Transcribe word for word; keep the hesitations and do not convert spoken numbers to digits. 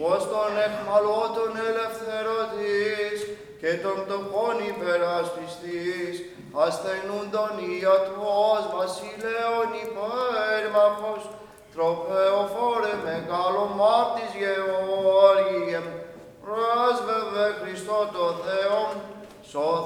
ως τον εχμαλώτων ελευθερωτής και των πτωχών υπερασπιστής, ασθενούντων ιατρός βασιλέων υπέρμαχος, τροπεοφόρε μεγάλο μάρτης Γεώργιε, πράσβευε Χριστό το Θεό, σώθ